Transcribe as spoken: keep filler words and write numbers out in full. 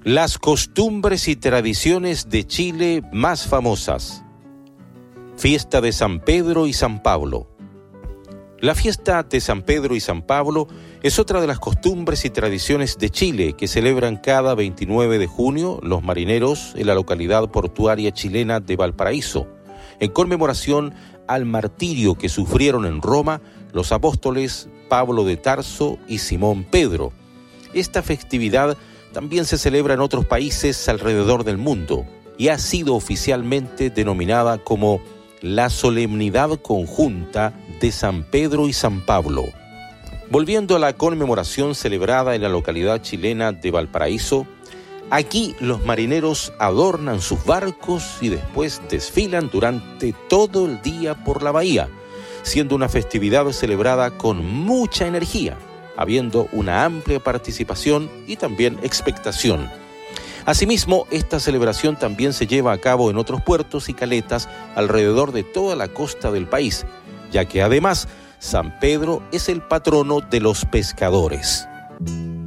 Las costumbres y tradiciones de Chile más famosas. Fiesta de San Pedro y San Pablo. La fiesta de San Pedro y San Pablo es otra de las costumbres y tradiciones de Chile que celebran cada veintinueve de junio los marineros en la localidad portuaria chilena de Valparaíso, en conmemoración al martirio que sufrieron en Roma los apóstoles Pablo de Tarso y Simón Pedro. Esta festividad también se celebra en otros países alrededor del mundo y ha sido oficialmente denominada como la Solemnidad Conjunta de San Pedro y San Pablo. Volviendo a la conmemoración celebrada en la localidad chilena de Valparaíso, aquí los marineros adornan sus barcos y después desfilan durante todo el día por la bahía, siendo una festividad celebrada con mucha energía, habiendo una amplia participación y también expectación. Asimismo, esta celebración también se lleva a cabo en otros puertos y caletas alrededor de toda la costa del país, ya que además San Pedro es el patrono de los pescadores.